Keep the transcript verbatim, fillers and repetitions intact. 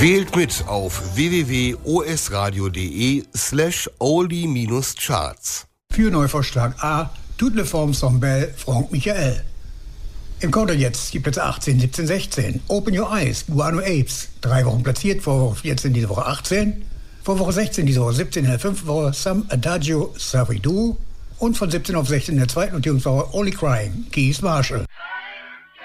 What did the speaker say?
Wählt mit auf www.osradio.de slash oldie-charts. Für Neuvorschlag A, Toute le forme sans belle, Franck Michael. Im Countdown jetzt die Plätze achtzehn, siebzehn, sechzehn. Open Your Eyes, Guano Apes. Drei Wochen platziert, vor Woche vierzehn, diese Woche achtzehn. Vor Woche sechzehn, diese Woche siebzehn, in der fünften Woche Some Adagio Savidu. Und von siebzehn auf sechzehn in der zweiten Notierungswoche Only Crying, Keith Marshall.